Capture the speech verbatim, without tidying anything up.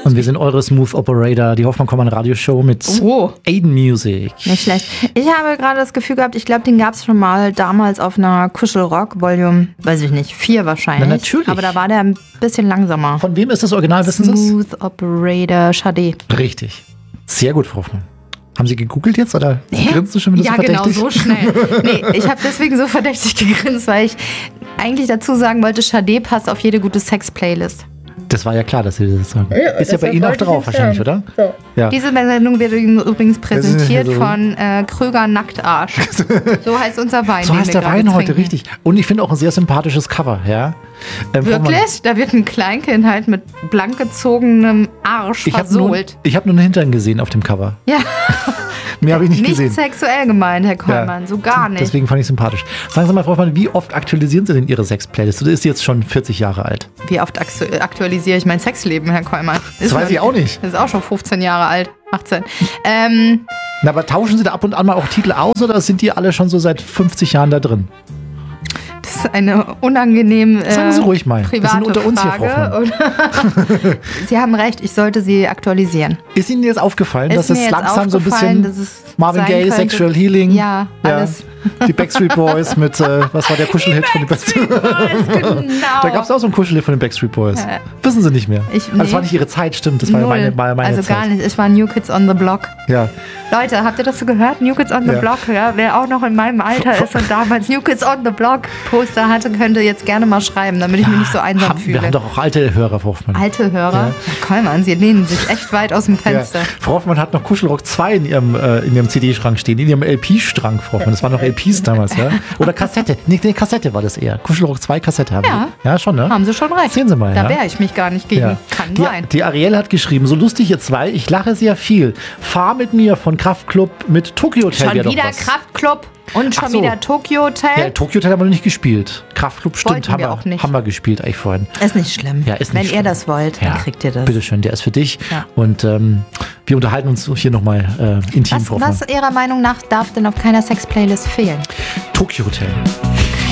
Und wir sind eure Smooth Operator, die Hoffmann-Kommand-Radioshow mit Oh. Aiden Music. Nicht schlecht. Ich habe gerade das Gefühl gehabt, ich glaube, den gab es schon mal damals auf einer Kuschelrock, Volume, weiß ich nicht, vier wahrscheinlich. Na, natürlich. Aber da war der ein bisschen langsamer. Von wem ist das Original, wissen Sie es? Smooth Operator Sade. Richtig. Sehr gut, Frau Hoffmann. Haben Sie gegoogelt jetzt oder grinst du schon wieder Ja, so verdächtig? genau, so schnell. Nee, ich habe deswegen so verdächtig gegrinst, weil ich eigentlich dazu sagen wollte, Sade passt auf jede gute Sex-Playlist. Das war ja klar, dass Sie das sagen. Ja, ist ja bei Ihnen auch drauf wahrscheinlich, oder? Ja. Ja. Diese Sendung wird übrigens präsentiert so. von äh, Kröger Nacktarsch. So heißt unser Wein. So den heißt wir der Wein gerade heute, trinken. richtig. Und ich finde auch ein sehr sympathisches Cover, ja. Ähm, Frau Hoffmann, Wirklich? Da wird ein Kleinkind halt mit blank gezogenem Arsch Ich habe nur, versohlt. ich hab nur einen Hintern gesehen auf dem Cover. Ja, Mehr habe ich nicht nicht gesehen. sexuell gemeint, Herr Kollmann, so gar nicht. Deswegen fand ich sympathisch. Sagen Sie mal, Frau Hoffmann, wie oft aktualisieren Sie denn Ihre Sex-Playlist? Du ist jetzt schon vierzig Jahre alt. Wie oft aktu- aktualisiere ich mein Sexleben, Herr Kollmann? Das weiß ich auch nicht. Das ist auch schon fünfzehn Jahre alt, achtzehn. Ähm, Na, aber tauschen Sie da ab und an mal auch Titel aus oder sind die alle schon so seit fünfzig Jahren da drin? das ist eine unangenehm äh, Sagen Sie ruhig mal. Wir private sind unter uns hier, Frau Frage. Und Sie haben recht, ich sollte sie aktualisieren. Ist Ihnen jetzt aufgefallen, Ist dass mir es jetzt langsam so ein aufgefallen, bisschen dass es Marvin sein Gaye, könnte. Sexual Healing? Ja, alles. Die Backstreet Boys mit, äh, was war der Kuschelhit von den Backstreet Boys? Genau. Da gab es auch so einen Kuschelhit von den Backstreet Boys. Ja. Wissen Sie nicht mehr. Ich- Also das war nee. nicht Ihre Zeit, stimmt. Das war ja Null. meine, war meine also Zeit. gar nicht. Ich war New Kids on the Block. Ja. Leute, habt ihr das so gehört? New Kids on the Ja. Block, ja? Wer auch noch in meinem Alter ist und damals New Kids on the Block Poster hatte, könnte jetzt gerne mal schreiben, damit ich mich nicht so einsam Haben, wir fühle. haben doch auch alte Hörer, Frau Hoffmann. Alte Hörer? Ja. Kollmann, sie lehnen sich echt weit aus dem Ja. Fenster. Frau Hoffmann hat noch Kuschelrock zwei in ihrem, äh, in ihrem C D-Schrank stehen, in ihrem L P-Schrank, Frau Hoffmann. Das waren noch L Ps damals, ja? Oder Kassette. Nee, nee, Kassette war das eher. Kuschelrock zwei Kassette haben Ja. Sie. Ja, schon, ne? Haben Sie schon recht. Sehen Sie mal, Da ja. wehre ich mich gar nicht gegen. Ja. Kann Die, sein. die Ariel hat geschrieben, so lustig ihr zwei, ich lache sehr viel. Fahr mit mir von Kraftklub mit Tokyo Hotel. Schon wär doch wieder was. Kraftklub und schon Ach so. wieder Tokyo Hotel. Ja, Tokyo Hotel haben wir noch nicht gespielt. Kraftklub stimmt, Wollten haben wir wir, auch nicht. haben wir gespielt eigentlich vorhin. Ist nicht schlimm. Ja, ist nicht Wenn schlimm. ihr das wollt, Ja, dann kriegt ihr das. Bitteschön, der ist für dich. Ja. Und ähm, wir unterhalten uns hier nochmal äh, intim, Was, Frau Hoffmann. was Ihrer Meinung nach darf denn auf keiner Sex-Playlist fehlen? Tokyo Hotel.